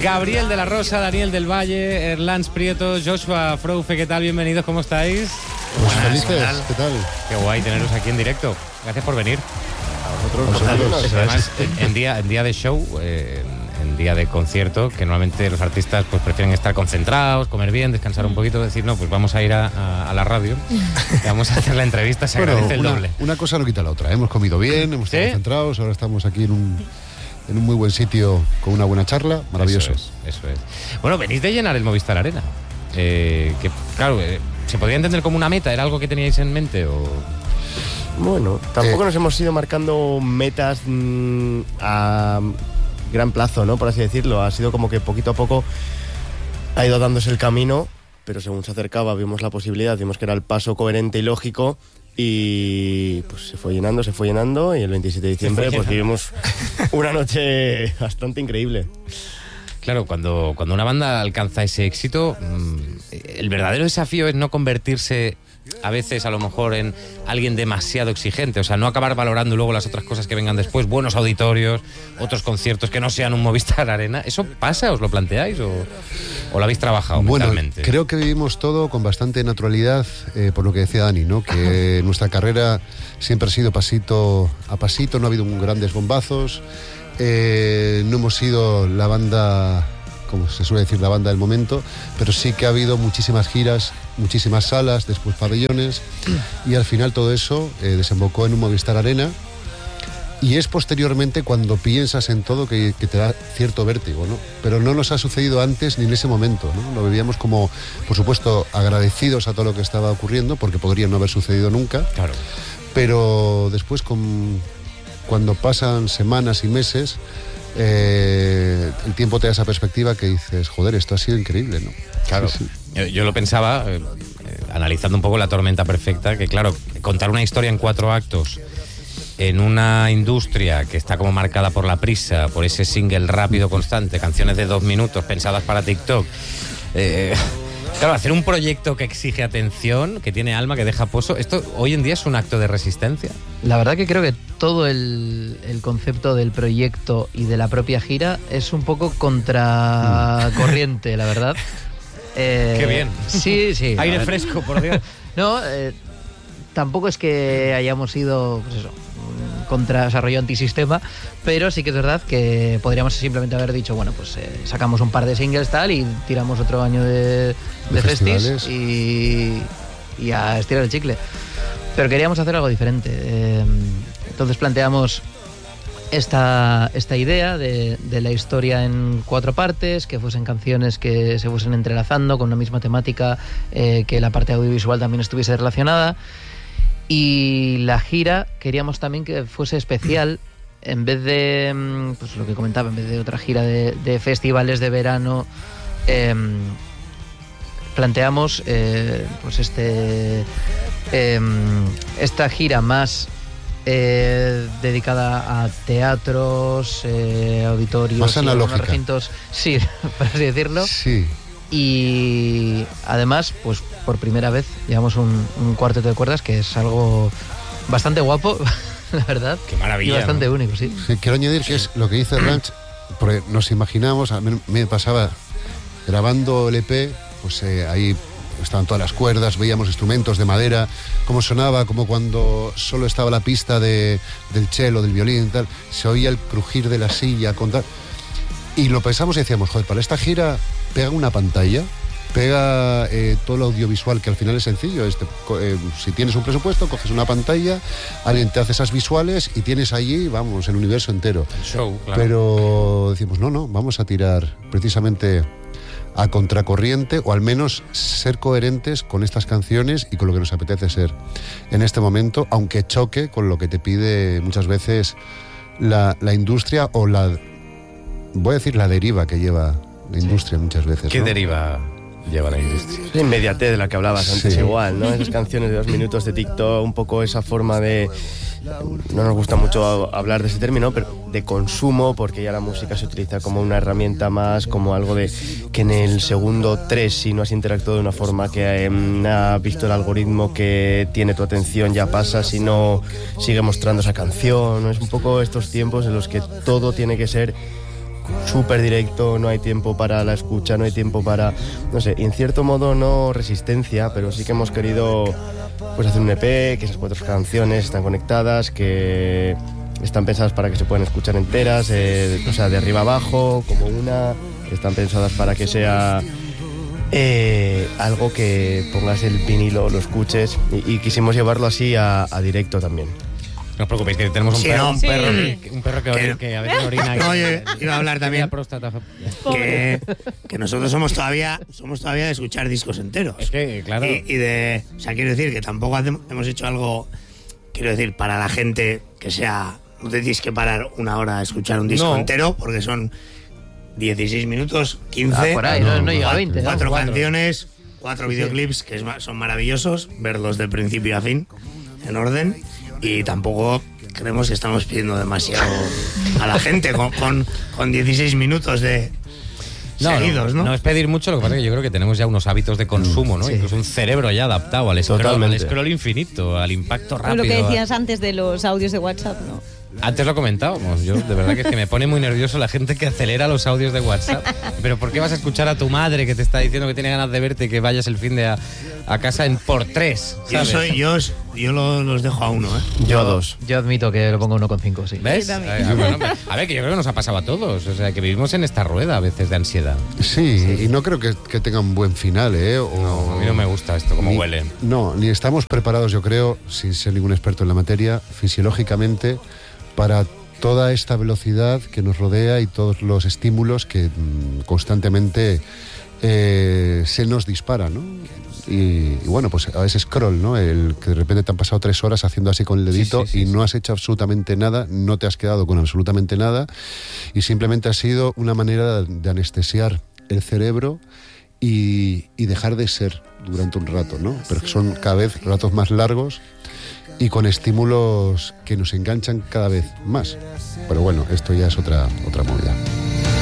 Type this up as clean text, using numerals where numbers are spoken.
Gabriel de la Rosa, Daniel del Valle, Erlans Prieto, Joshua Froufe, ¿qué tal? Bienvenidos, ¿cómo estáis? Pues felices, ¿qué tal? Qué guay teneros aquí en directo. Gracias por venir. A vosotros. Además, en día de show, en día de concierto, que normalmente los artistas pues prefieren estar concentrados, comer bien, descansar un poquito, decir, no, pues vamos a ir a la radio, vamos a hacer la entrevista, se agradece el doble. Una cosa no quita la otra, hemos comido bien, hemos estado concentrados, ahora estamos aquí en un muy buen sitio con una buena charla, maravilloso. Eso es. Bueno, venís de llenar el Movistar Arena, que claro, ¿se podría entender como una meta? ¿Era algo que teníais en mente o...? Bueno, tampoco nos hemos ido marcando metas a gran plazo, ¿no? Por así decirlo. Ha sido como que poquito a poco ha ido dándose el camino, pero según se acercaba vimos la posibilidad, vimos que era el paso coherente y lógico y pues se fue llenando y el 27 de diciembre pues vivimos una noche bastante increíble. Claro, cuando una banda alcanza ese éxito, el verdadero desafío es no convertirse a veces a lo mejor en alguien demasiado exigente, o sea, no acabar valorando luego las otras cosas que vengan después, buenos auditorios, otros conciertos que no sean un Movistar Arena. ¿Eso pasa? ¿Os lo planteáis o lo habéis trabajado mentalmente? Bueno, creo que vivimos todo con bastante naturalidad, por lo que decía Dani, ¿no? Que nuestra carrera siempre ha sido pasito a pasito, no ha habido grandes bombazos, no hemos sido la banda, como se suele decir, la banda del momento, pero sí que ha habido muchísimas giras, muchísimas salas, después pabellones, y al final todo eso desembocó en un Movistar Arena, y es posteriormente cuando piensas en todo que te da cierto vértigo, ¿no? Pero no nos ha sucedido antes ni en ese momento, ¿no? Lo vivíamos como, por supuesto, agradecidos a todo lo que estaba ocurriendo, porque podría no haber sucedido nunca, claro. Pero después, cuando pasan semanas y meses, el tiempo te da esa perspectiva que dices, joder, esto ha sido increíble, ¿no? Claro, sí. Yo lo pensaba, analizando un poco La Tormenta Perfecta, que claro, contar una historia en 4 actos en una industria que está como marcada por la prisa, por ese single rápido constante, canciones de 2 minutos pensadas para TikTok, claro, hacer un proyecto que exige atención, que tiene alma, que deja pozo, ¿esto hoy en día es un acto de resistencia? La verdad que creo que todo el concepto del proyecto y de la propia gira es un poco contracorriente, la verdad. Qué bien. Sí. Aire fresco, por Dios. No, tampoco es que hayamos ido, pues eso, contra rollo antisistema, pero sí que es verdad que podríamos simplemente haber dicho, bueno, pues sacamos un par de singles tal y tiramos otro año de festis y a estirar el chicle. Pero queríamos hacer algo diferente. Entonces planteamos esta idea de la historia en 4 partes, que fuesen canciones que se fuesen entrelazando con una misma temática, que la parte audiovisual también estuviese relacionada. Y la gira queríamos también que fuese especial, en vez de, pues lo que comentaba, en vez de otra gira de festivales de verano, planteamos pues esta gira más dedicada a teatros, auditorios, más analógica, recintos, sí, por así decirlo. Sí. Y además, pues por primera vez llevamos un cuarteto de cuerdas, que es algo bastante guapo, la verdad. Qué maravilla. Y bastante único, sí. Quiero añadir que es lo que dice Ranch, porque nos imaginamos, a mí me pasaba grabando el EP, pues ahí estaban todas las cuerdas, veíamos instrumentos de madera, cómo sonaba, como cuando solo estaba la pista del cello, del violín y tal, se oía el crujir de la silla, y lo pensamos y decíamos, joder, para esta gira pega una pantalla, pega todo lo audiovisual, que al final es sencillo. Si tienes un presupuesto, coges una pantalla, alguien te hace esas visuales y tienes allí, vamos, el universo entero. El show, claro. Pero decimos, no, vamos a tirar precisamente a contracorriente, o al menos ser coherentes con estas canciones y con lo que nos apetece ser en este momento, aunque choque con lo que te pide muchas veces la industria, o voy a decir la deriva que lleva la industria muchas veces. ¿Qué ¿no? deriva lleva la industria? La inmediatez de la que hablabas antes, igual, ¿no? Esas canciones de 2 minutos de TikTok, un poco esa forma de... No nos gusta mucho hablar de ese término, pero de consumo, porque ya la música se utiliza como una herramienta más, como algo de que en el segundo 3, si no has interactuado de una forma que ha visto el algoritmo que tiene tu atención, ya pasa, si no sigue mostrando esa canción. Es un poco estos tiempos en los que todo tiene que ser súper directo, no hay tiempo para la escucha, no hay tiempo para, no sé, en cierto modo no resistencia, pero sí que hemos querido pues hacer un EP, que esas 4 canciones están conectadas, que están pensadas para que se puedan escuchar enteras, o sea, de arriba abajo, como una, están pensadas para que sea algo que pongas el vinilo, lo escuches, y quisimos llevarlo así a directo también. No os preocupéis, que tenemos un perro, un perro que a veces orina. No, yo iba a hablar también próstata. que nosotros somos todavía de escuchar discos enteros. Es que, claro. Y de, o sea, quiero decir que tampoco hemos hecho algo, quiero decir, para la gente que sea, no te tienes que parar una hora a escuchar un disco entero, porque son 16 minutos, 15, por ahí, no llega a 20. 4 canciones, 4 videoclips que son maravillosos, verlos de principio a fin, en orden. Y tampoco creemos que estamos pidiendo demasiado a la gente con 16 minutos de seguidos, ¿no? No es pedir mucho, lo que pasa es que yo creo que tenemos ya unos hábitos de consumo, ¿no? Sí. Incluso un cerebro ya adaptado al scroll infinito, al impacto rápido. Lo que decías antes de los audios de WhatsApp, ¿no? Antes lo comentábamos, yo de verdad que es que me pone muy nervioso la gente que acelera los audios de WhatsApp. Pero ¿por qué vas a escuchar a tu madre que te está diciendo que tiene ganas de verte y que vayas el fin de a casa en por 3? ¿Sabes? Yo los dejo a 1, ¿eh? Yo a 2. Yo admito que lo pongo 1,5, sí. ¿Ves? Bueno, a ver, que yo creo que nos ha pasado a todos. O sea, que vivimos en esta rueda a veces de ansiedad. Sí, y no creo que tenga un buen final, ¿eh? No, a mí no me gusta esto, como huele. No, ni estamos preparados, yo creo, sin ser ningún experto en la materia, fisiológicamente, para toda esta velocidad que nos rodea y todos los estímulos que constantemente se nos disparan, ¿no? Y bueno, pues a ese scroll, ¿no? El que de repente te han pasado 3 horas haciendo así con el dedito y no has hecho absolutamente nada, no te has quedado con absolutamente nada y simplemente ha sido una manera de anestesiar el cerebro y dejar de ser durante un rato, ¿no? Pero son cada vez ratos más largos y con estímulos que nos enganchan cada vez más. Pero bueno, esto ya es otra movida.